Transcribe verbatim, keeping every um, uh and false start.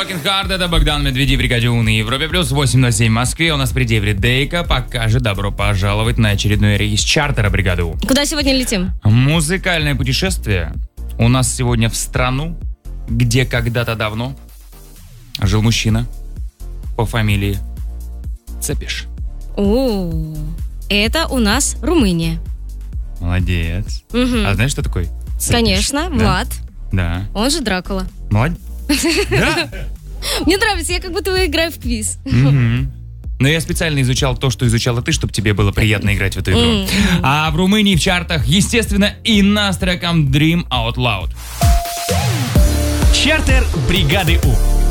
Working Hard, это Богдан Медведев, Бригадюн и Европе Плюс, восемь ноль семь в Москве. У нас впереди Эвридейка. Пока же добро пожаловать на очередной рейс чартера Бригаду. Куда сегодня летим? Музыкальное путешествие у нас сегодня в страну, где когда-то давно жил мужчина по фамилии Цепиш. О, это у нас Румыния. Молодец. Угу. А знаешь, что такое Цепиш? Конечно, Да? Влад. Да. Он же Дракула. Молодец. Да? Мне нравится, я как будто играю в квиз. Мгм. Но я специально изучал то, что изучала ты, чтобы тебе было приятно играть в эту игру. А в Румынии в чартах, естественно, Инна с треком Dream Out Loud. Чартер бригады У.